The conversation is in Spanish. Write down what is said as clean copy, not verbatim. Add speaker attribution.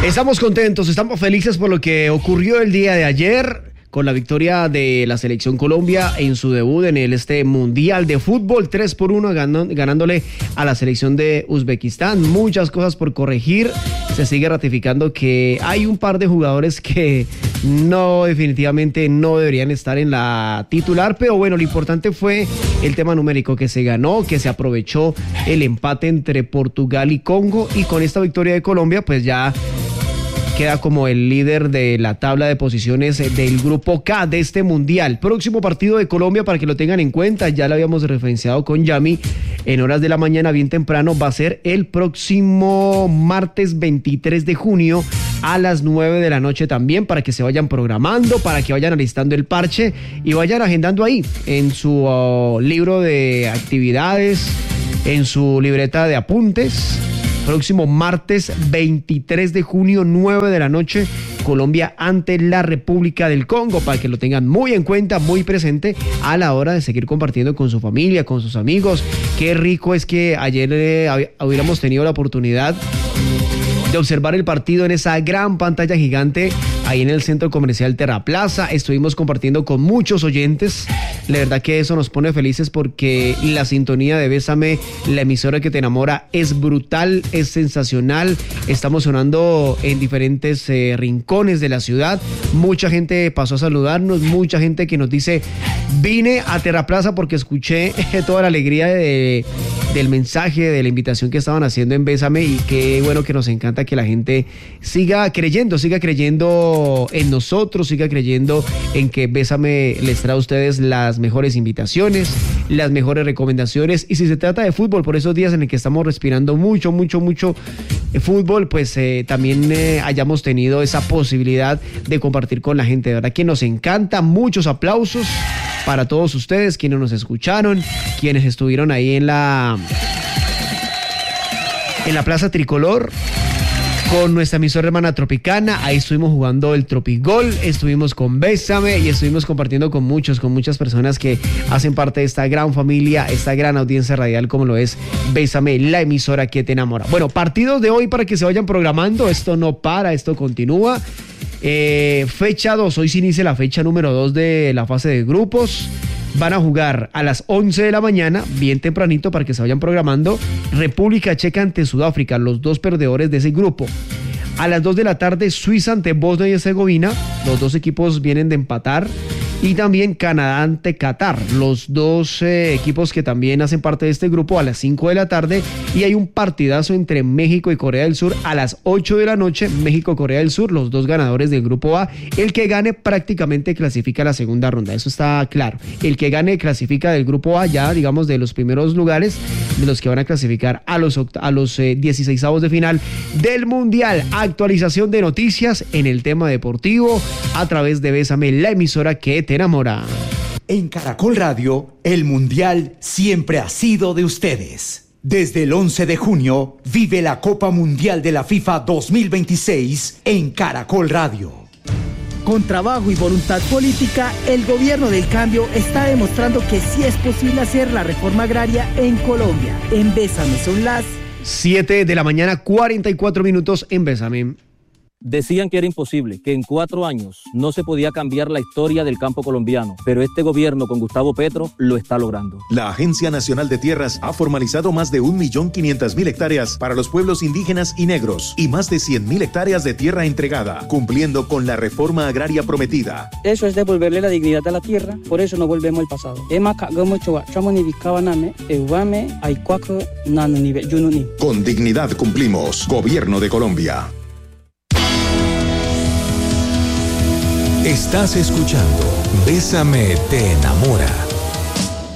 Speaker 1: Estamos contentos, estamos felices por lo que ocurrió el día de ayer con la victoria de la Selección Colombia en su debut en este Mundial de Fútbol, 3-1 ganándole a la Selección de Uzbekistán. Muchas cosas por corregir, se sigue ratificando que hay un par de jugadores que definitivamente no deberían estar en la titular, pero bueno, lo importante fue el tema numérico que se ganó, que se aprovechó el empate entre Portugal y Congo, y con esta victoria de Colombia pues ya queda como el líder de la tabla de posiciones del grupo K de este mundial. Próximo partido de Colombia, para que lo tengan en cuenta, ya lo habíamos referenciado con Yami en horas de la mañana bien temprano, va a ser el próximo martes 23 de junio a las 9 de la noche también, para que se vayan programando, para que vayan alistando el parche y vayan agendando ahí en su libro de actividades, en su libreta de apuntes. Próximo martes 23 de junio, 9 de la noche, Colombia ante la República del Congo, para que lo tengan muy en cuenta, muy presente a la hora de seguir compartiendo con su familia, con sus amigos. Qué rico es que ayer hubiéramos tenido la oportunidad de observar el partido en esa gran pantalla gigante ahí en el Centro Comercial Terraplaza. Estuvimos compartiendo con muchos oyentes. La verdad que eso nos pone felices, porque la sintonía de Bésame, la emisora que te enamora, es brutal, es sensacional. Estamos sonando en diferentes rincones de la ciudad. Mucha gente pasó a saludarnos, mucha gente que nos dice: vine a Terraplaza porque escuché toda la alegría del mensaje, de la invitación que estaban haciendo en Bésame, y qué bueno que nos encanta que la gente siga creyendo en nosotros, siga creyendo en que Bésame les trae a ustedes las mejores invitaciones, las mejores recomendaciones. Y si se trata de fútbol, por esos días en el que estamos respirando mucho fútbol, pues también hayamos tenido esa posibilidad de compartir con la gente. De verdad que nos encanta. Muchos aplausos para todos ustedes, quienes nos escucharon, quienes estuvieron ahí en la Plaza Tricolor con nuestra emisora hermana Tropicana. Ahí estuvimos jugando el Tropigol, estuvimos con Bésame y estuvimos compartiendo con muchas personas que hacen parte de esta gran familia, esta gran audiencia radial como lo es Bésame, la emisora que te enamora. Bueno, partidos de hoy para que se vayan programando. Esto no para, esto continúa. Fecha 2, hoy se inicia la fecha número 2 de la fase de grupos. Van a jugar a las 11 de la mañana, bien tempranito, para que se vayan programando, República Checa ante Sudáfrica, los dos perdedores de ese grupo. A las 2 de la tarde, Suiza ante Bosnia y Herzegovina, los dos equipos vienen de empatar. Y también Canadá ante Qatar, los dos equipos que también hacen parte de este grupo, a las 5 de la tarde. Y hay un partidazo entre México y Corea del Sur a las 8 de la noche, México-Corea del Sur, los dos ganadores del grupo A. El que gane prácticamente clasifica a la segunda ronda, eso está claro. El que gane clasifica del grupo A, ya digamos de los primeros lugares, de los que van a clasificar a los 16avos de final del Mundial. Actualización de noticias en el tema deportivo a través de Bésame, la emisora que te enamora.
Speaker 2: En Caracol Radio, el Mundial siempre ha sido de ustedes. Desde el 11 de junio, vive la Copa Mundial de la FIFA 2026 en Caracol Radio.
Speaker 3: Con trabajo y voluntad política, el gobierno del cambio está demostrando que sí es posible hacer la reforma agraria en Colombia. En Bésame son las
Speaker 1: 7 de la mañana, 44 minutos en Bésame.
Speaker 4: Decían que era imposible, que en 4 años no se podía cambiar la historia del campo colombiano, pero este gobierno con Gustavo Petro lo está logrando.
Speaker 5: La Agencia Nacional de Tierras ha formalizado más de 1.500.000 hectáreas para los pueblos indígenas y negros y más de 100.000 hectáreas de tierra entregada, cumpliendo con la reforma agraria prometida.
Speaker 6: Eso es devolverle la dignidad a la tierra, por eso no volvemos al pasado.
Speaker 5: Con dignidad cumplimos. Gobierno de Colombia.
Speaker 7: Estás escuchando Bésame te enamora.